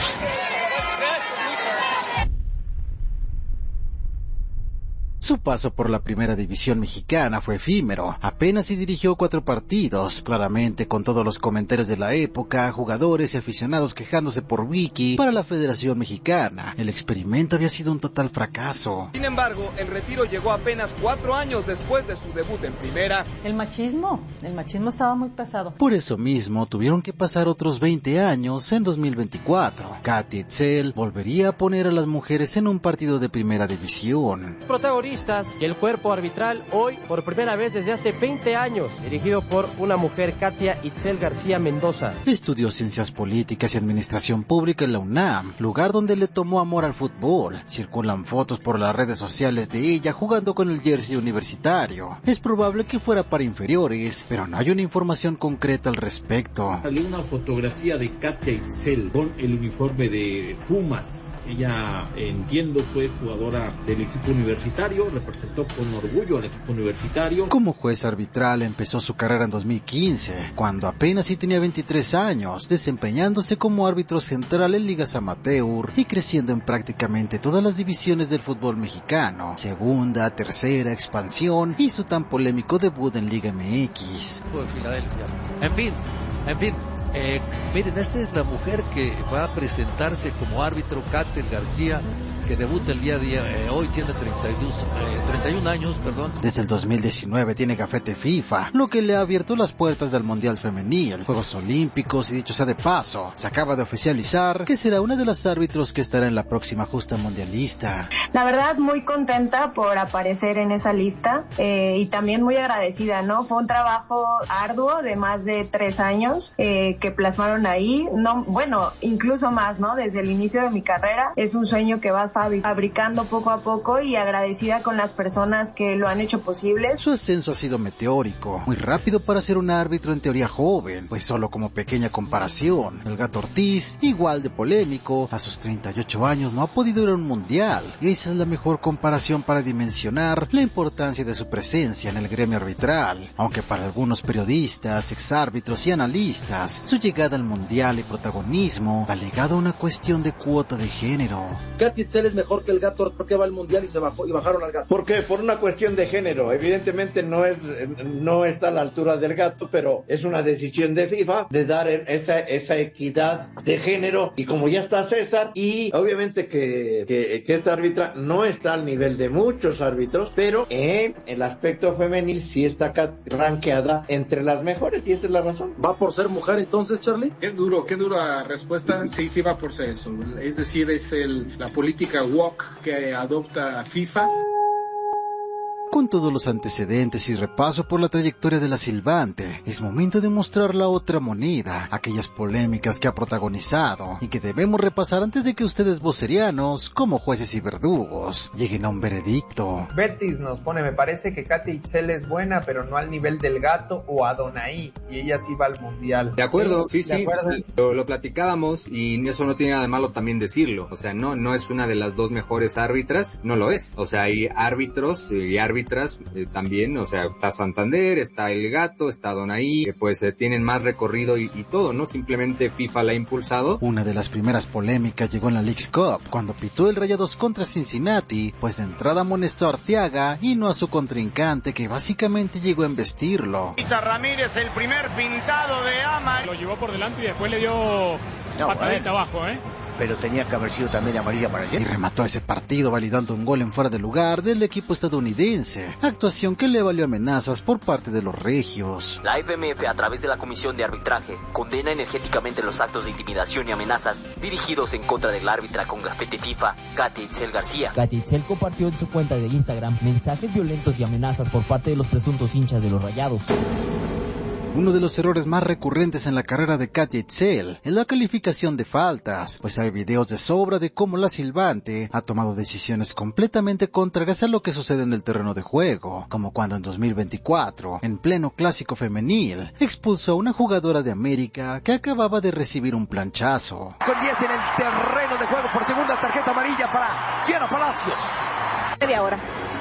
[SPEAKER 4] Su paso por la primera división mexicana fue efímero, apenas si dirigió cuatro partidos, claramente con todos los comentarios de la época, jugadores y aficionados quejándose por Vicky para la Federación Mexicana. El experimento había sido un total fracaso.
[SPEAKER 10] Sin embargo, el retiro llegó apenas cuatro años después de su debut en primera.
[SPEAKER 13] El machismo, el machismo estaba muy pesado.
[SPEAKER 4] Por eso mismo tuvieron que pasar otros veinte años en dos mil veinticuatro. Katia Itzel volvería a poner a las mujeres en un partido de primera división.
[SPEAKER 11] Protagonista y el cuerpo arbitral hoy por primera vez desde hace veinte años, dirigido por una mujer, Katia Itzel García Mendoza.
[SPEAKER 4] Estudió Ciencias Políticas y Administración Pública en la UNAM, lugar donde le tomó amor al fútbol. Circulan fotos por las redes sociales de ella jugando con el jersey universitario. Es probable que fuera para inferiores, pero no hay una información concreta al respecto.
[SPEAKER 15] Salió una fotografía de Katia Itzel con el uniforme de Pumas. Ella, entiendo, fue jugadora del equipo universitario, representó con orgullo al equipo universitario.
[SPEAKER 4] Como juez arbitral empezó su carrera en dos mil quince, cuando apenas sí tenía veintitrés años, desempeñándose como árbitro central en ligas amateur y creciendo en prácticamente todas las divisiones del fútbol mexicano, segunda, tercera, expansión y su tan polémico debut en Liga M X.
[SPEAKER 16] De Filadelfia. En fin, en fin. Eh, miren, esta es la mujer que va a presentarse como árbitro, Katia García, que debuta el día de eh, hoy, tiene treinta y dos, eh, treinta y un años, perdón.
[SPEAKER 4] Desde el dos mil diecinueve tiene gafete FIFA, lo que le ha abierto las puertas del Mundial Femenil, Juegos Olímpicos y dicho sea de paso, se acaba de oficializar que será una de las árbitros que estará en la próxima justa mundialista.
[SPEAKER 17] La verdad, muy contenta por aparecer en esa lista eh, y también muy agradecida, ¿no? Fue un trabajo arduo de más de tres años eh, que plasmaron ahí, no, bueno, incluso más, ¿no? Desde el inicio de mi carrera, es un sueño que vas fabricando poco a poco y agradecida con las personas que lo han hecho posible.
[SPEAKER 4] Su ascenso ha sido meteórico, muy rápido para ser un árbitro en teoría joven, pues solo como pequeña comparación, el Gato Ortiz, igual de polémico, a sus treinta y ocho años no ha podido ir a un mundial, y esa es la mejor comparación para dimensionar la importancia de su presencia en el gremio arbitral, aunque para algunos periodistas, exárbitros y analistas analistas, su llegada al mundial y protagonismo ha legado a una cuestión de cuota de género.
[SPEAKER 5] Katy Itzel es mejor que el gato porque va al mundial y se bajó y bajaron al gato.
[SPEAKER 6] ¿Por qué? Por una cuestión de género. Evidentemente no es no está a la altura del gato, pero es una decisión de FIFA de dar esa esa equidad de género, y como ya está César, y obviamente que, que, que esta árbitra no está al nivel de muchos árbitros, pero en el aspecto femenil sí está rankeada entre las mejores, y esa es la razón.
[SPEAKER 5] ¿Va por ser mujer entonces, Charlie?
[SPEAKER 8] Qué duro, qué dura respuesta. Sí, sí va por ser eso. Es decir, es el, la política woke que adopta FIFA.
[SPEAKER 4] Con todos los antecedentes y repaso por la trayectoria de la silbante, es momento de mostrar la otra moneda, aquellas polémicas que ha protagonizado y que debemos repasar antes de que ustedes vocerianos, como jueces y verdugos, lleguen a un veredicto.
[SPEAKER 9] Betis nos pone, me parece que Katy Itzel es buena, pero no al nivel del gato o Adonai, y ella sí va al mundial.
[SPEAKER 14] De acuerdo, sí, sí,
[SPEAKER 9] ¿De acuerdo?
[SPEAKER 14] Lo, lo platicábamos y eso no tiene nada de malo también decirlo. O sea, no, no es una de las dos mejores árbitras, no lo es. O sea, hay árbitros y árbitras Eh, también, o sea, está Santander, está el gato, está Donaí, que pues eh, tienen más recorrido y, y todo, ¿no? Simplemente FIFA la ha impulsado.
[SPEAKER 4] Una de las primeras polémicas llegó en la Leagues Cup, cuando pitó el Rayados contra Cincinnati, pues de entrada amonestó a Arteaga y no a su contrincante, que básicamente llegó a embestirlo.
[SPEAKER 18] Ramírez, el primer pintado de Ama.
[SPEAKER 19] Lo llevó por delante y después le dio no, patadita bueno. abajo, ¿eh?
[SPEAKER 20] Pero tenía que haber sido también amarilla para ayer.
[SPEAKER 4] Y remató ese partido validando un gol en fuera de lugar del equipo estadounidense, actuación que le valió amenazas por parte de los regios.
[SPEAKER 29] La F M F, a través de la Comisión de Arbitraje, condena energéticamente los actos de intimidación y amenazas dirigidos en contra del árbitra con gafete FIFA, Katy Itzel García.
[SPEAKER 30] Katy Itzel compartió en su cuenta de Instagram mensajes violentos y amenazas por parte de los presuntos hinchas de los Rayados.
[SPEAKER 4] Uno de los errores más recurrentes en la carrera de Katy Itzel es la calificación de faltas, pues hay videos de sobra de cómo la silbante ha tomado decisiones completamente contrarias a lo que sucede en el terreno de juego, como cuando en dos mil veinticuatro, en pleno clásico femenil, expulsó a una jugadora de América que acababa de recibir un planchazo.
[SPEAKER 31] Con diez en el terreno de juego por segunda tarjeta amarilla para Kiana Palacios.
[SPEAKER 32] Media hora.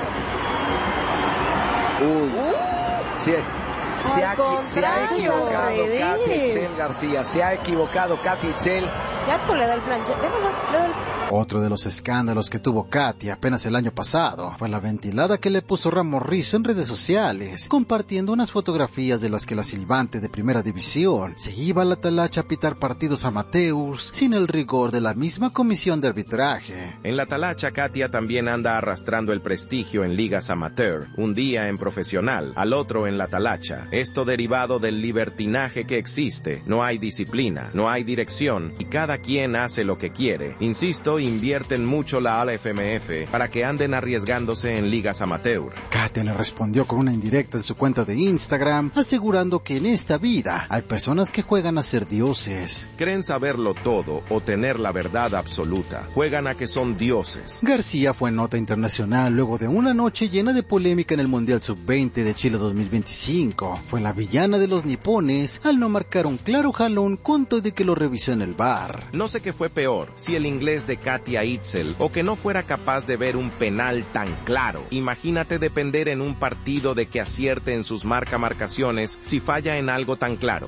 [SPEAKER 31] Uy. Sí. Se ha, se ha equivocado Katy Itzel García, se ha equivocado Katy Itzel.
[SPEAKER 32] Ya pues le da el planche.
[SPEAKER 4] Otro de los escándalos que tuvo Katy apenas el año pasado fue la ventilada que le puso Ramos Rizzo en redes sociales, compartiendo unas fotografías de las que la silbante de primera división se iba a la talacha a pitar partidos amateurs sin el rigor de la misma comisión de arbitraje.
[SPEAKER 33] En la talacha, Katia también anda arrastrando el prestigio en ligas amateur, un día en profesional, al otro en la talacha. Esto derivado del libertinaje que existe. No hay disciplina, no hay dirección y cada quien hace lo que quiere. Insisto, invierten mucho la A L F M F para que anden arriesgándose en ligas amateur.
[SPEAKER 4] Katia le respondió con una indirecta en su cuenta de Instagram, asegurando que en esta vida hay personas que juegan a ser dioses.
[SPEAKER 33] Creen saberlo todo o tener la verdad absoluta. Juegan a que son dioses.
[SPEAKER 4] García fue nota internacional luego de una noche llena de polémica en el Mundial sub veinte de Chile dos mil veinticinco. Fue la villana de los nipones al no marcar un claro jalón con todo de que lo revisó en el V A R.
[SPEAKER 33] No sé qué fue peor, si el inglés de Katy Itzel o que no fuera capaz de ver un penal tan claro. Imagínate depender en un partido de que acierte en sus marca marcaciones si falla en algo tan claro.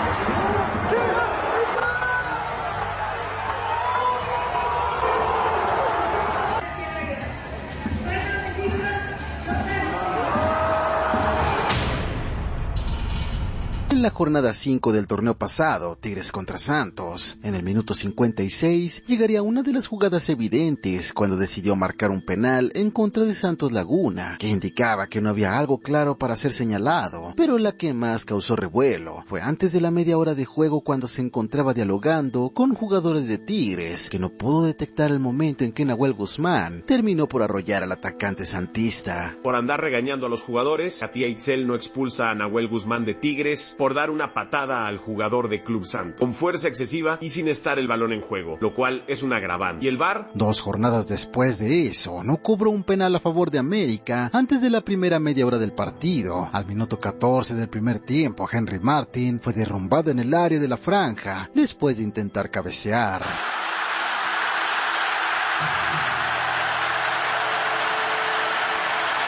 [SPEAKER 4] En la jornada cinco del torneo pasado, Tigres contra Santos, en el minuto cincuenta y seis, llegaría una de las jugadas evidentes cuando decidió marcar un penal en contra de Santos Laguna, que indicaba que no había algo claro para ser señalado, pero la que más causó revuelo fue antes de la media hora de juego cuando se encontraba dialogando con jugadores de Tigres, que no pudo detectar el momento en que Nahuel Guzmán terminó por arrollar al atacante santista.
[SPEAKER 34] Por andar regañando a los jugadores, Katy Itzel no expulsa a Nahuel Guzmán de Tigres por dar una patada al jugador de Club Santos, con fuerza excesiva y sin estar el balón en juego, lo cual es un agravante. ¿Y el V A R?
[SPEAKER 4] Dos jornadas después de eso, no cobró un penal a favor de América antes de la primera media hora del partido. Al minuto catorce del primer tiempo, Henry Martin fue derrumbado en el área de la franja después de intentar cabecear.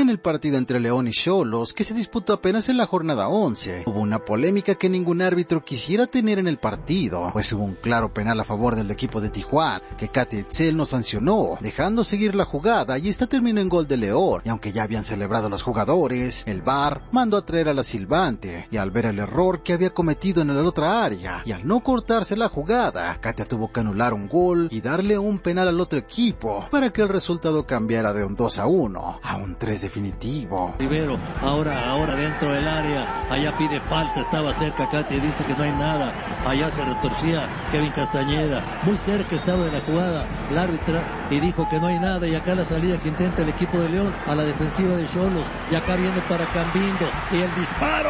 [SPEAKER 4] En el partido entre León y Xolos, que se disputó apenas en la jornada once, hubo una polémica que ningún árbitro quisiera tener en el partido, pues hubo un claro penal a favor del equipo de Tijuana, que Katia Itzel no sancionó, dejando seguir la jugada, y esta terminó en gol de León, y aunque ya habían celebrado los jugadores, el V A R mandó a traer a la silbante, y al ver el error que había cometido en la otra área, y al no cortarse la jugada, Katia tuvo que anular un gol y darle un penal al otro equipo, para que el resultado cambiara de un dos a uno a un tres definitivo.
[SPEAKER 16] Rivero, ahora, ahora dentro del área, allá pide falta, estaba cerca Katia, dice que no hay nada, allá se retorcía Kevin Castañeda, muy cerca estaba de la jugada, el árbitro, y dijo que no hay nada, y acá la salida que intenta el equipo de León a la defensiva de Xolos, y acá viene para Cambindo, y el disparo.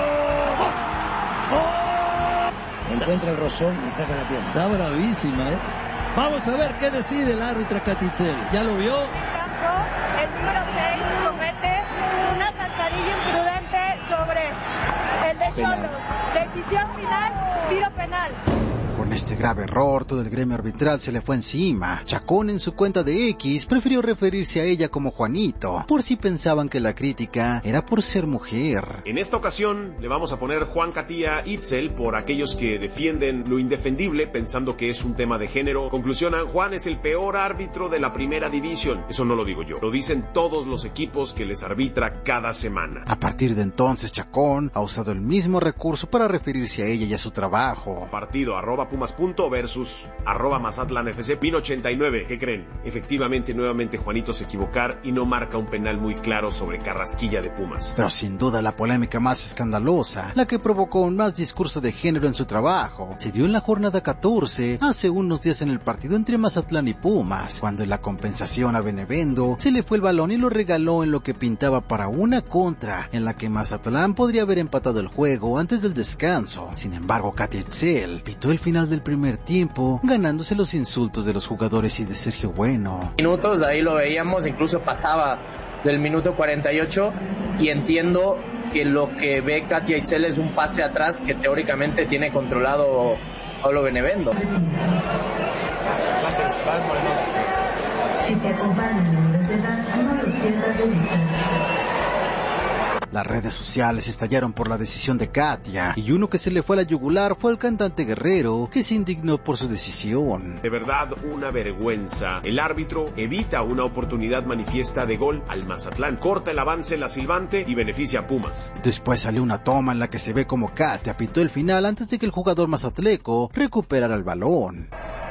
[SPEAKER 16] ¡Oh!
[SPEAKER 20] Encuentra el rozón y saca la pierna.
[SPEAKER 16] Está bravísima, ¿eh? Vamos a ver qué decide el árbitro Katia Itzel. ¿Ya lo vio?
[SPEAKER 32] El número seis comete una zancadilla imprudente sobre el de Xolos. Decisión final, tiro penal.
[SPEAKER 4] Con este grave error, todo el gremio arbitral se le fue encima. Chacón, en su cuenta de X, prefirió referirse a ella como Juanito, por si pensaban que la crítica era por ser mujer.
[SPEAKER 34] En esta ocasión le vamos a poner Juan Katia Itzel por aquellos que defienden lo indefendible pensando que es un tema de género. Conclusionan, Juan es el peor árbitro de la primera división. Eso no lo digo yo, lo dicen todos los equipos que les arbitra cada semana.
[SPEAKER 4] A partir de entonces, Chacón ha usado el mismo recurso para referirse a ella y a su trabajo.
[SPEAKER 34] Partido arroba Pumas punto versus arroba Mazatlán F C Pin ochenta y nueve. ¿Qué creen? Efectivamente, nuevamente Juanito se equivocar y no marca un penal muy claro sobre Carrasquilla de Pumas.
[SPEAKER 4] Pero sin duda la polémica más escandalosa, la que provocó un más discurso de género en su trabajo, se dio en la jornada catorce, hace unos días en el partido entre Mazatlán y Pumas, cuando en la compensación a Benevendo se le fue el balón y lo regaló en lo que pintaba para una contra, en la que Mazatlán podría haber empatado el juego antes del descanso. Sin embargo, Katia Itzel pitó el final del primer tiempo, ganándose los insultos de los jugadores y de Sergio Bueno.
[SPEAKER 9] Minutos, de ahí lo veíamos, incluso pasaba del minuto cuarenta y ocho, y entiendo que lo que ve Katia Itzel es un pase atrás que teóricamente tiene controlado Pablo Benevendo.
[SPEAKER 32] Gracias, si te acompañan menores de edad, no los pierdas de vista.
[SPEAKER 4] Las redes sociales estallaron por la decisión de Katia, y uno que se le fue a la yugular fue el cantante Guerrero, que se indignó por su decisión.
[SPEAKER 34] De verdad, una vergüenza. El árbitro evita una oportunidad manifiesta de gol al Mazatlán, corta el avance la silbante y beneficia a Pumas.
[SPEAKER 4] Después salió una toma en la que se ve como Katia pitó el final antes de que el jugador mazatleco recuperara el balón.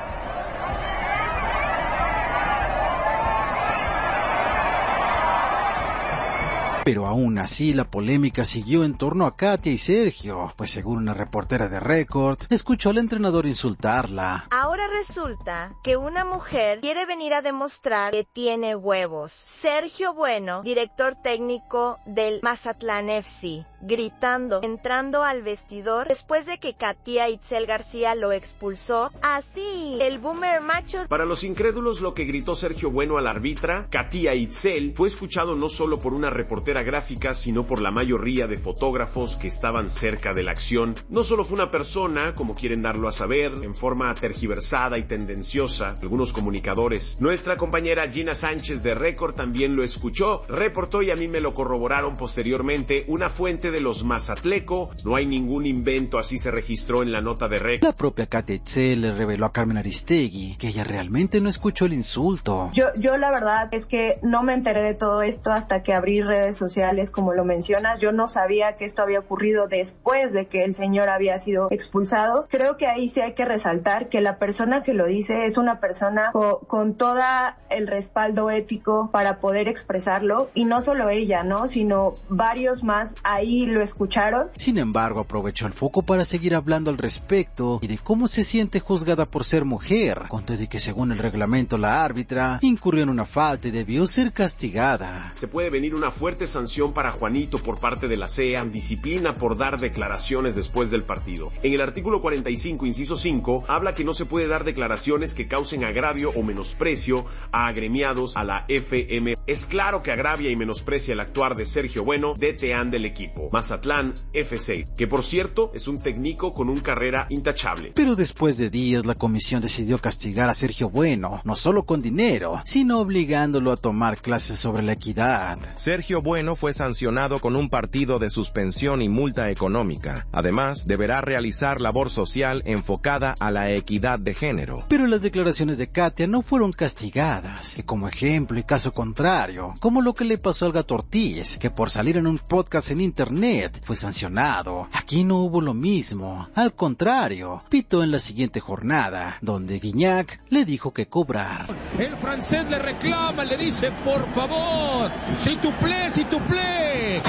[SPEAKER 4] Pero aún así la polémica siguió en torno a Katia y Sergio, pues según una reportera de Record, escuchó al entrenador insultarla.
[SPEAKER 32] Ahora resulta que una mujer quiere venir a demostrar que tiene huevos. Sergio Bueno, director técnico del Mazatlán F C, gritando, entrando al vestidor después de que Katia Itzel García lo expulsó. Así, el boomer macho.
[SPEAKER 34] Para los incrédulos, lo que gritó Sergio Bueno al árbitra, Katia Itzel, fue escuchado no solo por una reportera gráfica, sino por la mayoría de fotógrafos que estaban cerca de la acción. No solo fue una persona, como quieren darlo a saber, en forma tergiversada y tendenciosa, algunos comunicadores. Nuestra compañera Gina Sánchez de Record también lo escuchó, reportó y a mí me lo corroboraron posteriormente una fuente de los Mazatleco. No hay ningún invento, así se registró en la nota de Record.
[SPEAKER 4] La propia Katia Itzel le reveló a Carmen Aristegui que ella realmente no escuchó el insulto.
[SPEAKER 17] Yo, yo la verdad es que no me enteré de todo esto hasta que abrí redes sociales, como lo mencionas. Yo no sabía que esto había ocurrido después de que el señor había sido expulsado. Creo que ahí sí hay que resaltar que la persona que lo dice es una persona co- con todo el respaldo ético para poder expresarlo, y no solo ella, ¿no? Sino varios más ahí lo escucharon.
[SPEAKER 4] Sin embargo, aprovechó el foco para seguir hablando al respecto y de cómo se siente juzgada por ser mujer, conté de que según el reglamento la árbitra incurrió en una falta y debió ser castigada.
[SPEAKER 34] Se puede venir una fuerte sanción para Juanito por parte de la C E A, disciplina por dar declaraciones después del partido. En el artículo cuarenta y cinco, inciso cinco, habla que no se puede dar declaraciones que causen agravio o menosprecio a agremiados a la F M. Es claro que agravia y menosprecia el actuar de Sergio Bueno, D T A del equipo, Mazatlán F C, que por cierto es un técnico con una carrera intachable.
[SPEAKER 4] Pero después de días la comisión decidió castigar a Sergio Bueno, no solo con dinero, sino obligándolo a tomar clases sobre la equidad.
[SPEAKER 33] Sergio Bueno Bueno fue sancionado con un partido de suspensión y multa económica. Además, deberá realizar labor social enfocada a la equidad de género.
[SPEAKER 4] Pero las declaraciones de Katia no fueron castigadas, y como ejemplo y caso contrario, como lo que le pasó al Gato Ortiz, que por salir en un podcast en internet fue sancionado. Aquí no hubo lo mismo, al contrario, pitó en la siguiente jornada, donde Guignac le dijo que cobrar.
[SPEAKER 1] El francés le reclama, le dice, por favor, si tu play, si tu play.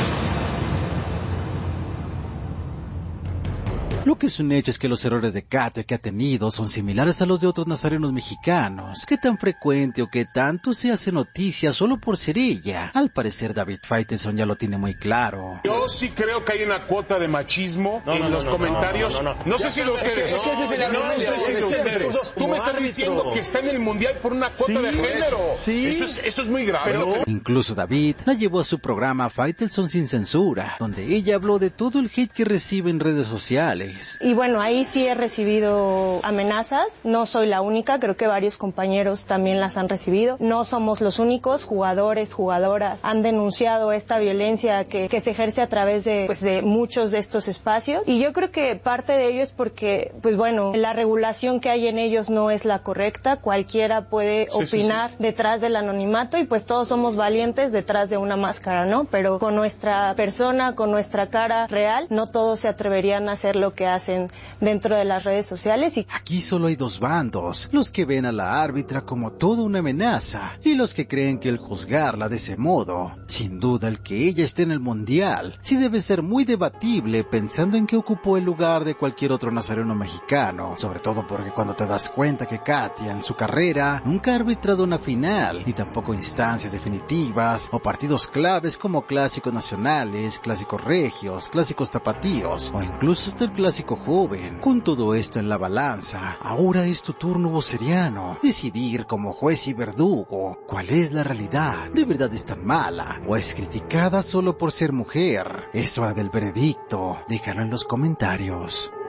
[SPEAKER 4] Lo que es un hecho es que los errores de Katia que ha tenido son similares a los de otros nazarenos mexicanos. ¿Qué tan frecuente o qué tanto se hace noticia solo por ser ella? Al parecer David Faitelson ya lo tiene muy claro.
[SPEAKER 2] Yo sí creo que hay una cuota de machismo no, en no, los no, comentarios. No, no, no, no. no sé si de ustedes. No, no, no sé si de ustedes. Tú me estás diciendo que está en el mundial por una cuota sí, de género. Sí. Eso es, eso es muy grave. Pero...
[SPEAKER 4] Incluso David la llevó a su programa Faitelson sin censura, donde ella habló de todo el hate que recibe en redes sociales.
[SPEAKER 3] Y bueno, ahí sí he recibido amenazas, no soy la única, creo que varios compañeros también las han recibido. No somos los únicos, jugadores, jugadoras han denunciado esta violencia que, que se ejerce a través de, pues, de muchos de estos espacios. Y yo creo que parte de ello es porque, pues bueno, la regulación que hay en ellos no es la correcta, cualquiera puede sí, opinar sí, sí. detrás del anonimato y pues todos somos valientes detrás de una máscara, ¿no? Pero con nuestra persona, con nuestra cara real, no todos se atreverían a hacer lo que hacen dentro de las redes sociales. Y
[SPEAKER 4] aquí solo hay dos bandos, los que ven a la árbitra como toda una amenaza y los que creen que el juzgarla de ese modo, sin duda el que ella esté en el mundial, sí debe ser muy debatible pensando en que ocupó el lugar de cualquier otro nazareno mexicano, sobre todo porque cuando te das cuenta que Katia en su carrera nunca ha arbitrado una final, ni tampoco instancias definitivas o partidos claves como clásicos nacionales, clásicos regios, clásicos tapatíos o incluso hasta el clásico joven. Con todo esto en la balanza, ahora es tu turno, voceriano, decidir como juez y verdugo cuál es la realidad. ¿De verdad es tan mala o es criticada solo por ser mujer? Es hora del veredicto. Déjalo en los comentarios.